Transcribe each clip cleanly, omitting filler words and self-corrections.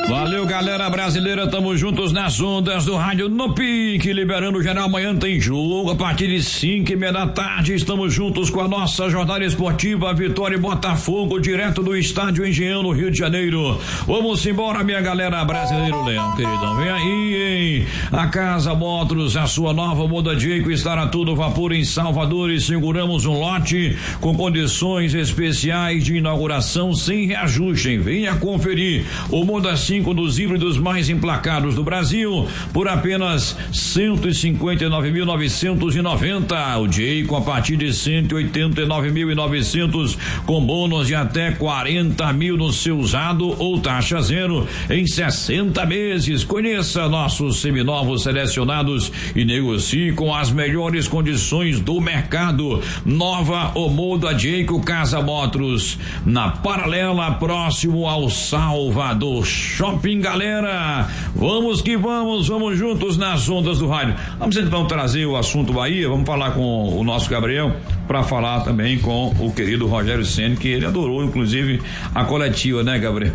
Valeu, galera brasileira, tamo juntos nas ondas do rádio no pique, liberando geral. Amanhã tem jogo a partir de 5:30 da tarde. Estamos juntos com a nossa jornada esportiva Vitória e Botafogo, direto do estádio Engenhão, no Rio de Janeiro. Vamos embora, minha galera brasileira. Leão, queridão, vem aí, hein? A Casa Motors, a sua nova Moda Jayco, estará tudo vapor em Salvador e seguramos um lote com condições especiais de inauguração sem reajuste, hein? Venha conferir o Moda 5 dos híbridos mais emplacados do Brasil por apenas 159.990. O Jayco a partir de 189.900 com bônus de até 40 mil no seu usado ou taxa zero em 60 meses. Conheça nossos seminovos selecionados e negocie com as melhores condições do mercado. Nova Moda Jayco Casa Motors, na Paralela, próximo ao Salvador Shopping, galera. Vamos que vamos juntos nas ondas do rádio. Vamos então trazer o assunto Bahia, vamos falar com o nosso Gabriel, para falar também com o querido Rogério Ceni, que ele adorou, inclusive, a coletiva, né, Gabriel?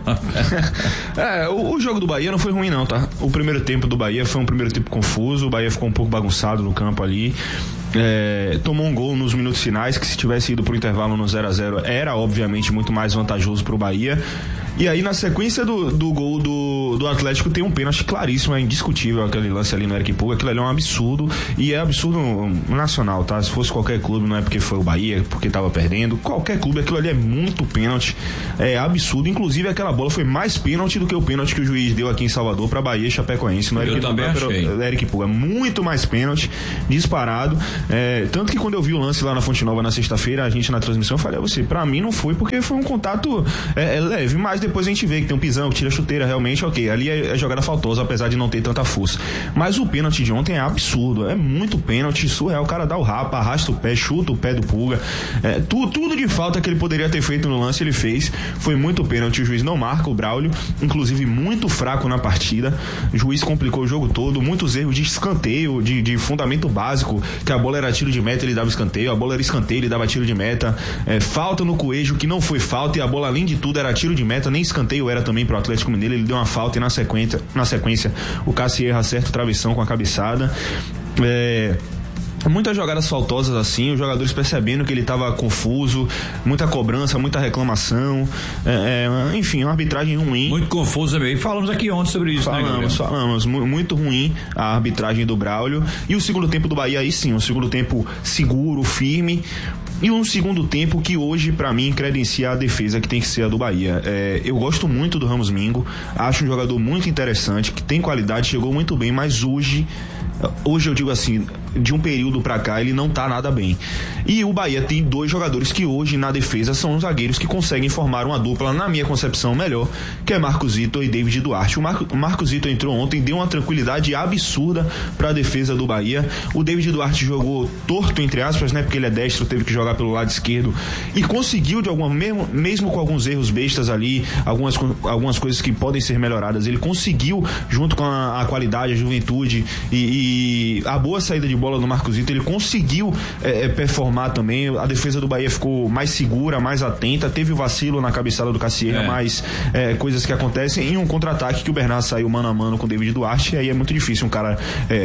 O jogo do Bahia não foi ruim não, tá? O primeiro tempo do Bahia foi um primeiro tempo confuso, o Bahia ficou um pouco bagunçado no campo ali. Tomou um gol nos minutos finais, que se tivesse ido pro intervalo no 0-0 era obviamente muito mais vantajoso pro Bahia. E aí na sequência do gol do Atlético tem um pênalti claríssimo, é indiscutível aquele lance ali no Eric Pulga. Aquilo ali é um absurdo, e é absurdo nacional, tá? Se fosse qualquer clube, não é porque foi o Bahia, porque tava perdendo, qualquer clube, aquilo ali é muito pênalti, é absurdo. Inclusive aquela bola foi mais pênalti do que o pênalti que o juiz deu aqui em Salvador pra Bahia e Chapecoense no Eric Pulga, muito mais pênalti, disparado. Tanto que quando eu vi o lance lá na Fonte Nova na sexta-feira, a gente na transmissão, eu falei a você, pra mim não foi, porque foi um contato leve, mas depois a gente vê que tem um pisão, que tira a chuteira, realmente, ok, ali é jogada faltosa, apesar de não ter tanta força. Mas o pênalti de ontem é absurdo, é muito pênalti, surreal. O cara dá o rapa, arrasta o pé, chuta o pé do Pulga, tudo de falta que ele poderia ter feito no lance, ele fez. Foi muito pênalti, o juiz não marca o Braulio, inclusive muito fraco na partida, o juiz complicou o jogo todo, muitos erros de escanteio, de fundamento básico, que a bola era tiro de meta, ele dava escanteio, a bola era escanteio, ele dava tiro de meta, falta no Coelho, que não foi falta, e a bola além de tudo era tiro de meta, nem escanteio era também pro Atlético Mineiro, ele deu uma falta e na sequência o Cassier acerta o travessão com a cabeçada. Muitas jogadas faltosas assim, os jogadores percebendo que ele estava confuso, muita cobrança, muita reclamação, enfim, uma arbitragem ruim. Muito confusa mesmo. Falamos aqui ontem sobre isso, Falamos, muito ruim a arbitragem do Braulio. E o segundo tempo do Bahia, aí sim, um segundo tempo seguro, firme. E um segundo tempo que hoje, pra mim, credencia a defesa que tem que ser a do Bahia. Eu gosto muito do Ramos Mingo, acho um jogador muito interessante, que tem qualidade, chegou muito bem, mas hoje eu digo assim, de um período pra cá ele não tá nada bem. E o Bahia tem dois jogadores que hoje na defesa são os zagueiros que conseguem formar uma dupla, na minha concepção, melhor, que é Marcos Vitor e David Duarte. O Marcos Vitor entrou ontem, deu uma tranquilidade absurda pra defesa do Bahia. O David Duarte jogou torto, entre aspas, né, porque ele é destro, teve que jogar pelo lado esquerdo e conseguiu de mesmo com alguns erros bestas ali, algumas coisas que podem ser melhoradas, ele conseguiu, junto com a qualidade, a juventude e a boa saída de bola do Marcos Vitor, ele conseguiu performar também. A defesa do Bahia ficou mais segura, mais atenta, teve o vacilo na cabeçada do Cassier, mas coisas que acontecem em um contra-ataque que o Bernard saiu mano a mano com o David Duarte, e aí é muito difícil um cara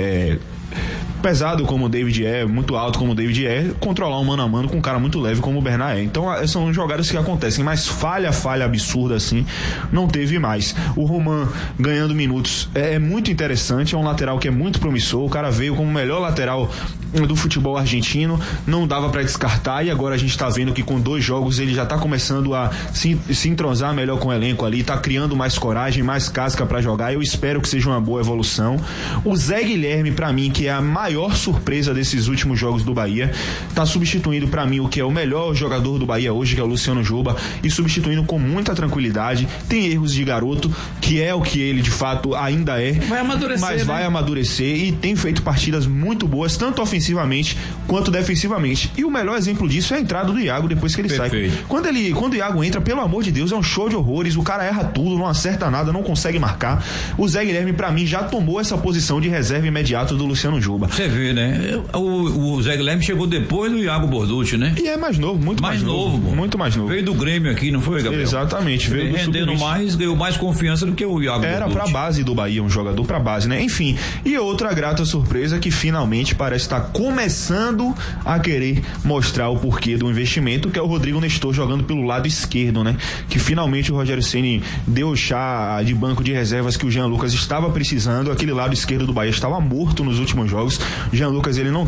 pesado como o David muito alto como o David controlar um mano a mano com um cara muito leve como o Bernard Então são jogadas que acontecem, mas falha absurda assim, não teve mais. O Roman ganhando minutos é muito interessante, é um lateral que é muito promissor, o cara veio como o melhor lateral do futebol argentino, não dava pra descartar, e agora a gente tá vendo que com 2 jogos ele já tá começando a se entrosar melhor com o elenco ali, tá criando mais coragem, mais casca pra jogar. Eu espero que seja uma boa evolução. O Zé Guilherme, pra mim, que é a maior surpresa desses últimos jogos do Bahia, tá substituindo pra mim o que é o melhor jogador do Bahia hoje, que é o Luciano Juba, e substituindo com muita tranquilidade. Tem erros de garoto, que é o que ele de fato ainda vai amadurecer, mas vai amadurecer, e tem feito partidas muito boas, tanto ofensivamente quanto defensivamente. E o melhor exemplo disso é a entrada do Iago depois que ele sai. Quando o Iago entra, pelo amor de Deus, é um show de horrores, o cara erra tudo, não acerta nada, não consegue marcar. O Zé Guilherme, pra mim, já tomou essa posição de reserva imediata do Luciano Juba. Você vê, né? O Zé Guilherme chegou depois do Iago Borducci, né? E é mais novo, muito mais novo. Muito mais novo. Veio do Grêmio aqui, não foi, Gabriel? Exatamente. Veio rendendo mais, ganhou mais confiança do que o Iago era pra base do Bahia, um jogador pra base, né? Enfim, e outra grata surpresa que finalmente parece estar começando a querer mostrar o porquê do investimento, que é o Rodrigo Nestor jogando pelo lado esquerdo, né? Que finalmente o Rogério Ceni deu o chá de banco de reservas que o Jean Lucas estava precisando. Aquele lado esquerdo do Bahia estava morto nos últimos jogos. O Jean Lucas, ele não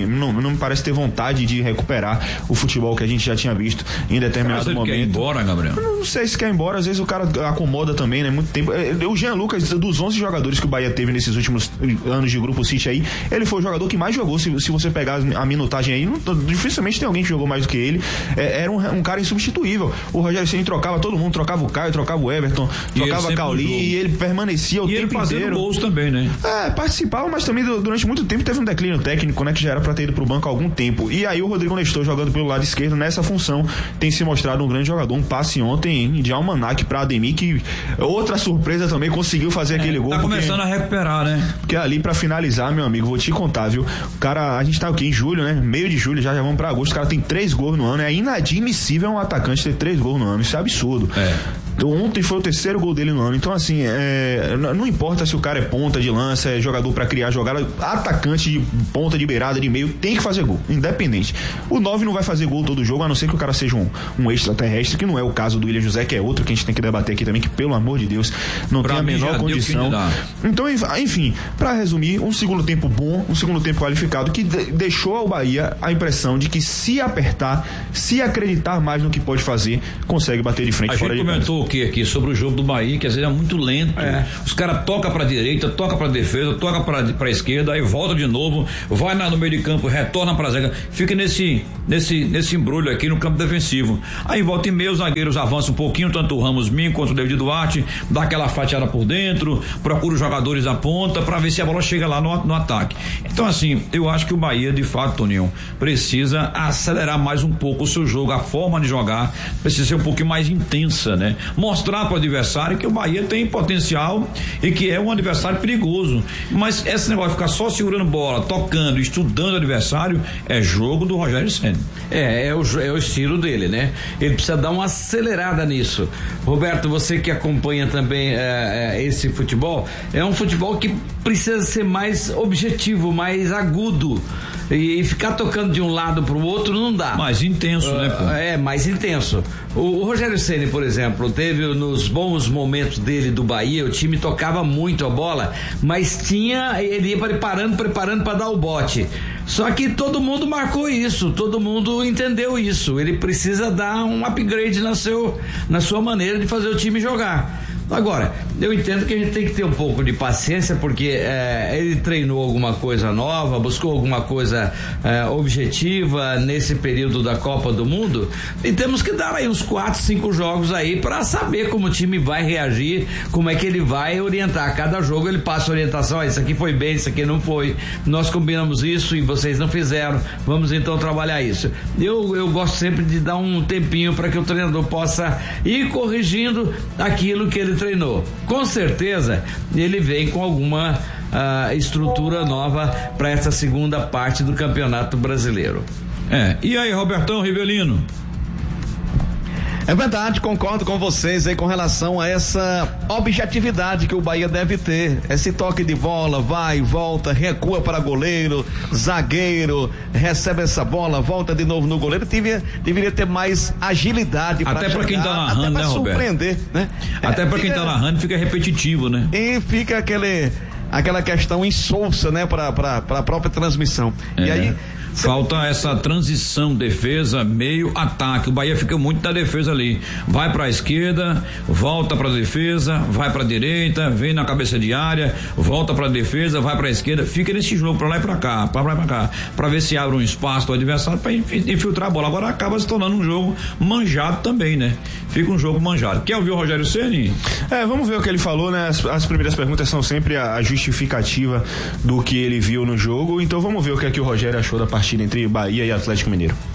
me parece ter vontade de recuperar o futebol que a gente já tinha visto em determinado momento. Quer ir embora, Gabriel? Não sei se quer ir embora, às vezes o cara acomoda também, né? Muito tempo. O Jean Lucas, dos 11 jogadores que o Bahia teve nesses últimos anos de Grupo City aí, ele foi o jogador que mais jogou. Se você pegar a minutagem aí, dificilmente tem alguém que jogou mais do que ele. Era um cara insubstituível. O Rogério Ceni trocava todo mundo, trocava o Caio, trocava o Everton, trocava Cauli, e ele permanecia o tempo inteiro. E ele gols também, né? Participava, mas também durante muito tempo teve um declínio técnico, né? Que já era pra ter ido pro banco há algum tempo. E aí o Rodrigo Nestor jogando pelo lado esquerdo nessa função tem se mostrado um grande jogador. Um passe ontem de Almanac pra Ademir, que outra surpresa também, conseguiu fazer aquele gol. Tá começando a recuperar, né? Porque ali pra finalizar, meu amigo, vou te contar, viu? O cara, a gente tá o quê? Em julho, né? Meio de julho, já vamos pra agosto. O cara tem 3 gols no ano. É inadmissível um atacante ter 3 gols no ano. Isso é absurdo. Então, ontem foi o 3º gol dele no ano. Então, assim, não importa se o cara é ponta de lança, é jogador pra criar jogada, atacante de ponta, de beirada, de meio, tem que fazer gol, independente. O 9 não vai fazer gol todo jogo, a não ser que o cara seja um extraterrestre, que não é o caso do William José, que é outro que a gente tem que debater aqui também, que pelo amor de Deus, não tem a menor condição. Então, enfim, pra resumir, um segundo tempo bom, um segundo tempo qualificado, que deixou ao Bahia a impressão de que se apertar, se acreditar mais no que pode fazer, consegue bater de frente fora de casa. A gente comentou aqui sobre o jogo do Bahia, que às vezes é muito lento. Os caras tocam pra direita, toca pra defesa, toca pra esquerda, aí volta de novo, vai no meio de campo, retorna pra zaga, fica nesse embrulho aqui no campo defensivo. Aí volta e meia, os zagueiros avançam um pouquinho, tanto o Ramos Minho quanto o David Duarte, dá aquela fatiada por dentro, procura os jogadores da ponta pra ver se a bola chega lá no ataque. Então, assim, eu acho que o Bahia, de fato, Toninho, precisa acelerar mais um pouco o seu jogo, a forma de jogar precisa ser um pouquinho mais intensa, né? Mostrar para o adversário que o Bahia tem potencial e que é um adversário perigoso. Mas esse negócio de ficar só segurando bola, tocando, estudando o adversário, é jogo do Rogério Ceni. É o estilo dele, né? Ele precisa dar uma acelerada nisso. Roberto, você que acompanha também esse futebol, é um futebol que precisa ser mais objetivo, mais agudo. E ficar tocando de um lado pro outro não dá. Mais intenso, né, pô? Mais intenso. O Rogério Ceni, por exemplo, teve nos bons momentos dele do Bahia, o time tocava muito a bola, mas ele ia preparando para dar o bote. Só que todo mundo marcou isso, todo mundo entendeu isso. Ele precisa dar um upgrade na sua maneira de fazer o time jogar. Agora, eu entendo que a gente tem que ter um pouco de paciência, porque ele treinou alguma coisa nova, buscou alguma coisa objetiva nesse período da Copa do Mundo, e temos que dar aí uns 4, 5 jogos aí para saber como o time vai reagir, como é que ele vai orientar. Cada jogo ele passa orientação, isso aqui foi bem, isso aqui não foi, nós combinamos isso e vocês não fizeram, vamos então trabalhar isso. Eu gosto sempre de dar um tempinho para que o treinador possa ir corrigindo aquilo que ele treinou. Com certeza ele vem com alguma estrutura nova para essa segunda parte do Campeonato Brasileiro. E aí, Robertão Rivelino? É verdade, concordo com vocês aí com relação a essa objetividade que o Bahia deve ter. Esse toque de bola, vai, volta, recua para goleiro, zagueiro, recebe essa bola, volta de novo no goleiro. Deveria ter mais agilidade para até para quem tá narrando, né, surpreender, né? Até para quem tá narrando fica repetitivo, né? E fica aquela questão insolsa, né, para a própria transmissão. E aí falta essa transição, defesa, meio, ataque. O Bahia fica muito na defesa ali. Vai pra esquerda, volta pra defesa, vai pra direita, vem na cabeça de área, volta pra defesa, vai pra esquerda. Fica nesse jogo pra lá e pra cá, pra ver se abre um espaço do adversário pra infiltrar a bola. Agora acaba se tornando um jogo manjado também, né? Fica um jogo manjado. Quer ouvir o Rogério Ceni? Vamos ver o que ele falou, né? As primeiras perguntas são sempre a justificativa do que ele viu no jogo. Então vamos ver o que é que o Rogério achou da partida entre Bahia e Atlético Mineiro.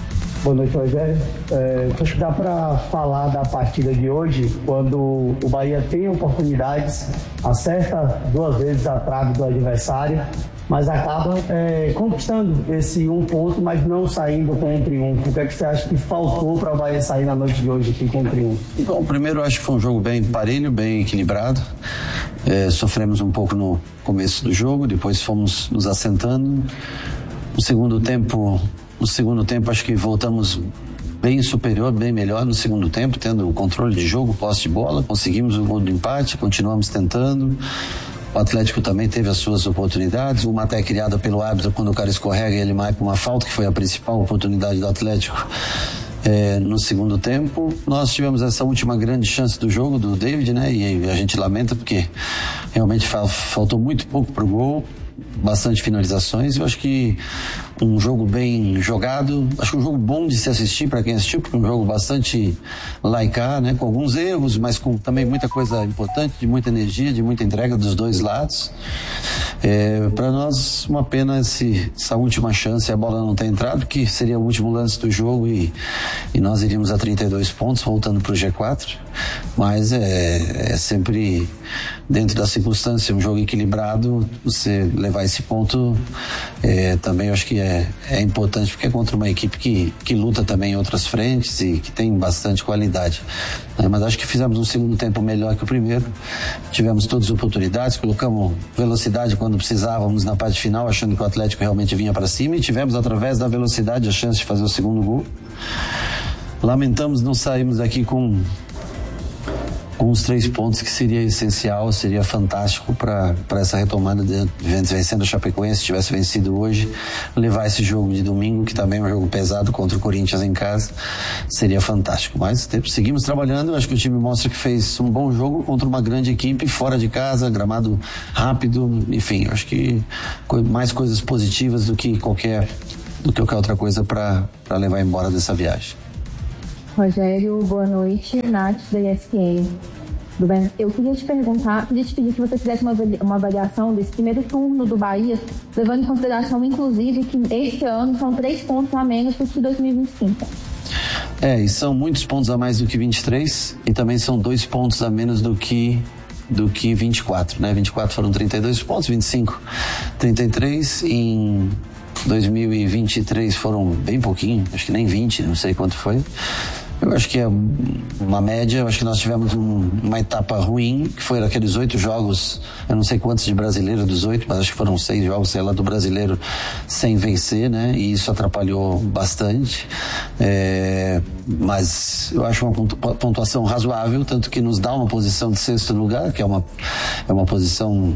Boa noite, Rogério. Acho que dá para falar da partida de hoje, quando o Bahia tem oportunidades, acerta 2 vezes a trave do adversário, mas acaba conquistando esse 1 ponto, mas não saindo com um triunfo. O que é que você acha que faltou para o Bahia sair na noite de hoje aqui com um triunfo? Bom, primeiro eu acho que foi um jogo bem parelho, bem equilibrado. Sofremos um pouco no começo do jogo, depois fomos nos assentando. No segundo tempo acho que voltamos bem superior, bem melhor no segundo tempo, tendo o controle de jogo, posse de bola, conseguimos o gol do empate, continuamos tentando. O Atlético também teve as suas oportunidades, uma até criada pelo árbitro, quando o cara escorrega e ele marca uma falta, que foi a principal oportunidade do Atlético no segundo tempo. Nós tivemos essa última grande chance do jogo do David, né? E a gente lamenta porque realmente faltou muito pouco pro gol, bastante finalizações. Eu acho que um jogo bem jogado, acho que um jogo bom de se assistir para quem assistiu, porque um jogo bastante laicar, né, com alguns erros, mas com também muita coisa importante, de muita energia, de muita entrega dos dois lados. Para nós, uma pena essa última chance, a bola não ter entrado, que seria o último lance do jogo e nós iríamos a 32 pontos, voltando para o G4, mas é sempre dentro da circunstância, um jogo equilibrado, você levar esse ponto, também eu acho que é importante, porque é contra uma equipe que luta também em outras frentes e que tem bastante qualidade, né? Mas acho que fizemos um segundo tempo melhor que o primeiro, tivemos todas as oportunidades, colocamos velocidade quando precisávamos na parte final, achando que o Atlético realmente vinha para cima, e tivemos através da velocidade a chance de fazer o segundo gol. Lamentamos não sairmos daqui com os 3 pontos, que seria essencial, seria fantástico para essa retomada, vencendo a Chapecoense, se tivesse vencido hoje, levar esse jogo de domingo, que também é um jogo pesado contra o Corinthians em casa, seria fantástico. Mas seguimos trabalhando, acho que o time mostra que fez um bom jogo contra uma grande equipe, fora de casa, gramado rápido, enfim, acho que mais coisas positivas do que qualquer outra coisa para levar embora dessa viagem. Rogério, boa noite, Nath da ESPN. Tudo bem? Eu queria te pedir que você fizesse uma avaliação desse primeiro turno do Bahia, levando em consideração, inclusive, que este ano são 3 pontos a menos do que 2025. E são muitos pontos a mais do que 23, e também são 2 pontos a menos do que 24, né? 24 foram 32 pontos, 25, 33, em 2023 foram bem pouquinho, acho que nem 20, não sei quanto foi. Eu acho que é uma média, eu acho que nós tivemos uma etapa ruim, que foi aqueles 8 jogos, eu não sei quantos de brasileiro dos 8, mas acho que foram 6 jogos, sei lá, do brasileiro sem vencer, né? E isso atrapalhou bastante. Mas eu acho uma pontuação razoável, tanto que nos dá uma posição de 6º lugar, que é uma posição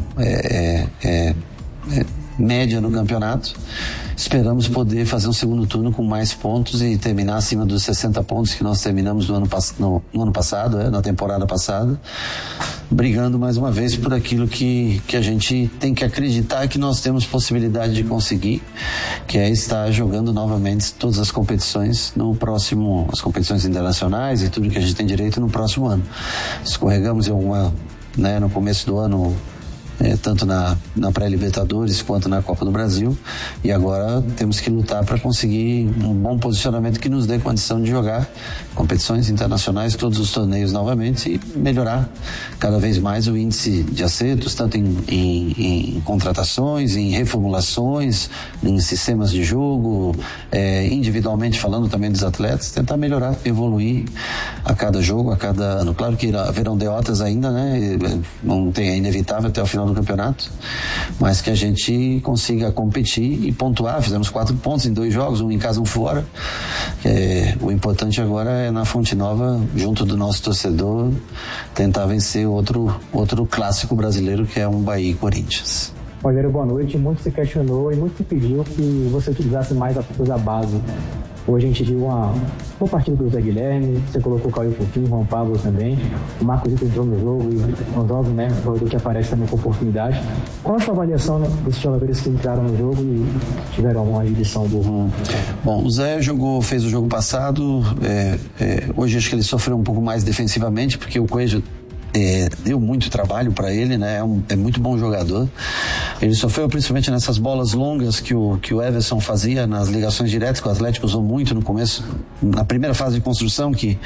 média no campeonato. Esperamos poder fazer um segundo turno com mais pontos e terminar acima dos 60 pontos que nós terminamos no ano passado, na temporada passada, brigando mais uma vez por aquilo que a gente tem que acreditar que nós temos possibilidade de conseguir, que é estar jogando novamente todas as competições as competições internacionais e tudo que a gente tem direito no próximo ano. Escorregamos em no começo do ano, tanto na pré-Libertadores quanto na Copa do Brasil, e agora temos que lutar para conseguir um bom posicionamento que nos dê condição de jogar competições internacionais, todos os torneios novamente, e melhorar cada vez mais o índice de acertos, tanto em contratações, em reformulações, em sistemas de jogo, individualmente falando também dos atletas, tentar melhorar, evoluir a cada jogo, a cada ano. Claro que haverão derrotas ainda, né? Não tem, é inevitável até o final do campeonato, mas que a gente consiga competir e pontuar. Fizemos 4 pontos em 2 jogos, um em casa, um fora. O importante agora é na Fonte Nova, junto do nosso torcedor, tentar vencer outro clássico brasileiro, que é um Bahia e Corinthians. Rogério, boa noite. Muito se questionou e muito se pediu que você utilizasse mais a coisa base. Hoje a gente viu uma boa partida do Zé Guilherme, você colocou o Caio Coutinho, o Juan Pablo também, o Marcos Vitor entrou no jogo e um jogo, né, jogador que aparece também com oportunidade. Qual a sua avaliação, né, desses jogadores que entraram no jogo e tiveram uma edição boa? Bom, o Zé fez o jogo passado, hoje acho que ele sofreu um pouco mais defensivamente, porque o Coelho deu muito trabalho para ele, né? É muito bom jogador, Ele sofreu principalmente nessas bolas longas que o Everson fazia nas ligações diretas, que o Atlético usou muito no começo, na primeira fase de construção, que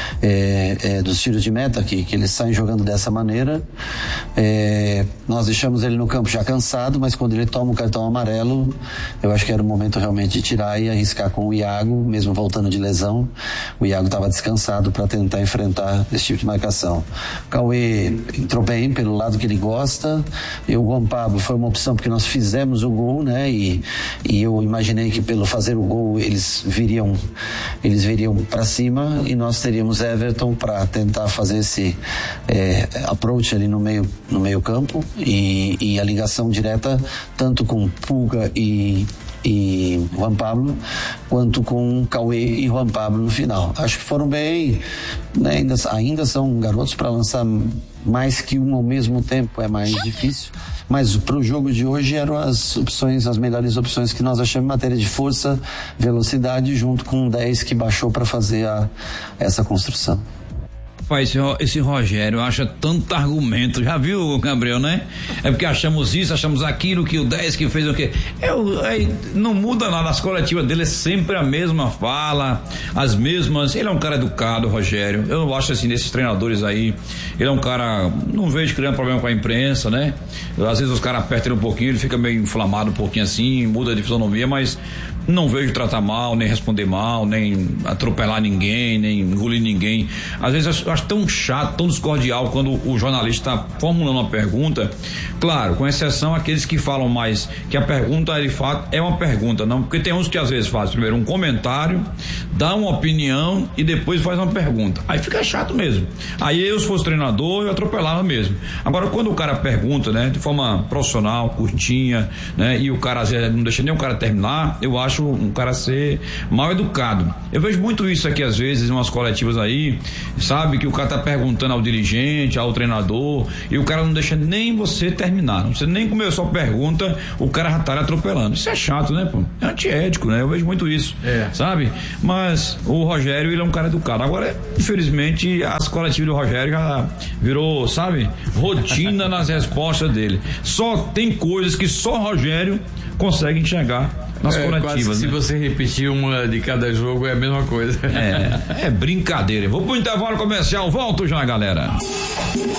dos tiros de meta, que eles saem jogando dessa maneira. Nós deixamos ele no campo já cansado, mas quando ele toma o cartão amarelo, eu acho que era o momento realmente de tirar e arriscar com o Iago, mesmo voltando de lesão. O Iago estava descansado para tentar enfrentar esse tipo de marcação. O Cauê entrou bem pelo lado que ele gosta, e o Juan Pablo foi uma opção porque nós fizemos o gol, né? E eu imaginei que pelo fazer o gol eles viriam para cima e nós teríamos Everton para tentar fazer esse approach ali no meio campo e a ligação direta tanto com Pulga e Juan Pablo, quanto com Cauê e Juan Pablo no final. Acho que foram bem, né? Ainda são garotos para lançar mais que um ao mesmo tempo, é mais difícil, mas para o jogo de hoje eram as melhores opções que nós achamos em matéria de força, velocidade, junto com 10 que baixou para fazer essa construção. Esse Rogério acha tanto argumento, já viu, Gabriel, né? É porque achamos isso, achamos aquilo, que o 10 que fez o quê? Não muda nada, as coletivas dele é sempre a mesma fala, as mesmas. Ele é um cara educado, Rogério. Eu não acho assim, desses treinadores aí, ele é um cara, não vejo criando problema com a imprensa, né? Às vezes os caras apertam ele um pouquinho, ele fica meio inflamado um pouquinho assim, muda de fisionomia, mas não vejo tratar mal, nem responder mal, nem atropelar ninguém, nem engolir ninguém. Às vezes eu acho tão chato, tão descordial quando o jornalista está formulando uma pergunta, claro, com exceção aqueles que falam mais que a pergunta de fato é uma pergunta, não, porque tem uns que às vezes fazem primeiro um comentário, dá uma opinião e depois faz uma pergunta, aí fica chato mesmo. Aí eu, se fosse treinador, eu atropelava mesmo. Agora, quando o cara pergunta, né, de forma profissional, curtinha, né, e o cara às vezes não deixa nem o cara terminar, eu acho um cara ser mal educado. Eu vejo muito isso aqui às vezes em umas coletivas aí, sabe, que o cara tá perguntando ao dirigente, ao treinador, e o cara não deixa nem você terminar, você nem começou a pergunta, o cara já tá lhe atropelando. Isso é chato, né, pô? É antiético, né? Eu vejo muito isso, sabe? Mas o Rogério, ele é um cara educado. Agora, infelizmente, as coletivas do Rogério já virou, sabe, rotina nas respostas dele. Só tem coisas que só o Rogério consegue enxergar nas coletivas, né? Se você repetir uma de cada jogo é a mesma coisa. É brincadeira. Vou pro intervalo comercial, volto já, galera.